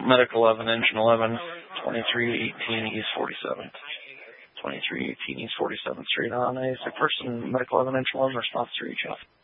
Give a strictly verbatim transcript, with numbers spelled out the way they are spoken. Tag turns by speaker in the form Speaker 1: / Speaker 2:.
Speaker 1: Medical eleven, Engine eleven, twenty-three eighteen East forty-seventh. twenty-three eighteen East forty-seventh Street on a sick person, Medical eleven, Engine eleven, response to reach out.